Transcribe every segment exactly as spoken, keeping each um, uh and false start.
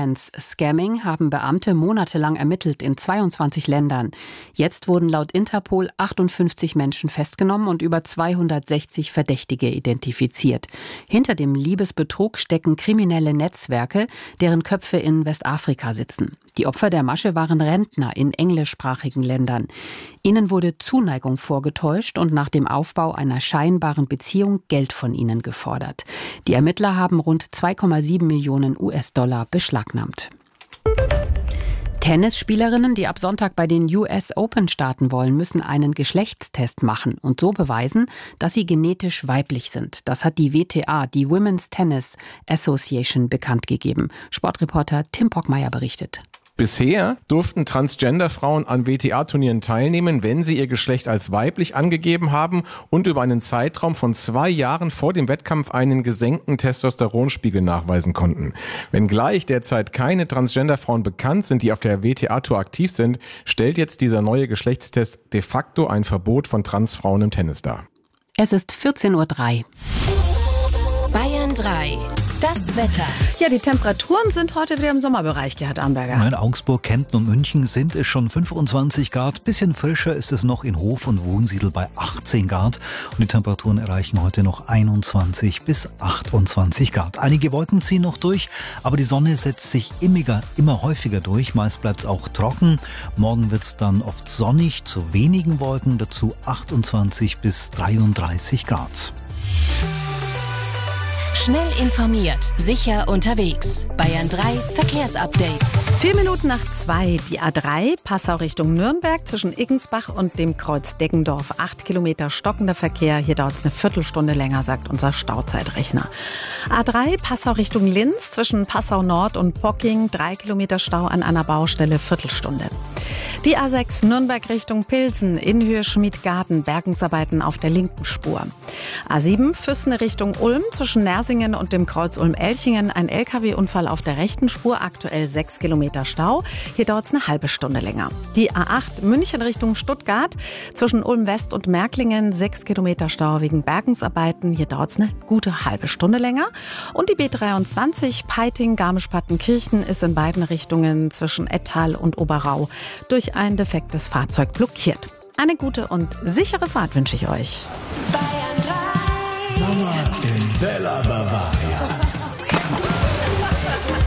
Finance Scamming haben Beamte monatelang ermittelt in zweiundzwanzig Ländern. Jetzt wurden laut Interpol achtundfünfzig Menschen festgenommen und über zweihundertsechzig Verdächtige identifiziert. Hinter dem Liebesbetrug stecken kriminelle Netzwerke, deren Köpfe in Westafrika sitzen. Die Opfer der Masche waren Rentner in englischsprachigen Ländern. Ihnen wurde Zuneigung vorgetäuscht und nach dem Aufbau einer scheinbaren Beziehung Geld von ihnen gefordert. Die Ermittler haben rund zwei Komma sieben Millionen U S-Dollar beschlagnahmt. Tennisspielerinnen, die ab Sonntag bei den U S Open starten wollen, müssen einen Geschlechtstest machen und so beweisen, dass sie genetisch weiblich sind. Das hat die W T A, die Women's Tennis Association, bekannt gegeben. Sportreporter Tim Brockmeier berichtet. Bisher durften Transgender-Frauen an W T A-Turnieren teilnehmen, wenn sie ihr Geschlecht als weiblich angegeben haben und über einen Zeitraum von zwei Jahren vor dem Wettkampf einen gesenkten Testosteronspiegel nachweisen konnten. Wenngleich derzeit keine Transgender-Frauen bekannt sind, die auf der W T A-Tour aktiv sind, stellt jetzt dieser neue Geschlechtstest de facto ein Verbot von Transfrauen im Tennis dar. Es ist vierzehn Uhr drei. Bayern drei. Das Wetter. Ja, die Temperaturen sind heute wieder im Sommerbereich, Gerhard Amberger. In Augsburg, Kempten und München sind es schon fünfundzwanzig Grad. Bisschen frischer ist es noch in Hof und Wunsiedel bei achtzehn Grad. Und die Temperaturen erreichen heute noch einundzwanzig bis achtundzwanzig Grad. Einige Wolken ziehen noch durch, aber die Sonne setzt sich immer, immer häufiger durch. Meist bleibt es auch trocken. Morgen wird es dann oft sonnig, zu wenigen Wolken, dazu achtundzwanzig bis dreiunddreißig Grad. Schnell informiert, sicher unterwegs. Bayern drei Verkehrsupdate. Vier Minuten nach zwei, die A drei, Passau Richtung Nürnberg, zwischen Iggensbach und dem Kreuz Deggendorf. Acht Kilometer stockender Verkehr. Hier dauert es eine Viertelstunde länger, sagt unser Stauzeitrechner. A drei, Passau Richtung Linz, zwischen Passau Nord und Pocking. Drei Kilometer Stau an einer Baustelle, Viertelstunde. Die A sechs, Nürnberg Richtung Pilsen, in Höhe Schmidgarten, Bergungsarbeiten auf der linken Spur. A sieben, Füssen Richtung Ulm, zwischen Nersingen und dem Kreuz Ulm-Elchingen, ein L K W-Unfall auf der rechten Spur, aktuell sechs Kilometer Stau. Hier dauert es eine halbe Stunde länger. Die A acht, München Richtung Stuttgart, zwischen Ulm-West und Märklingen, sechs Kilometer Stau wegen Bergungsarbeiten. Hier dauert es eine gute halbe Stunde länger. Und die B dreiundzwanzig, Peiting, Garmisch-Partenkirchen, ist in beiden Richtungen zwischen Ettal und Oberau durch ein defektes Fahrzeug blockiert. Eine gute und sichere Fahrt wünsche ich euch. Bayern drei. Sommer in Bella Bavaria.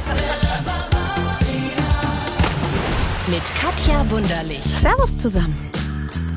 Mit Katja Wunderlich. Servus zusammen.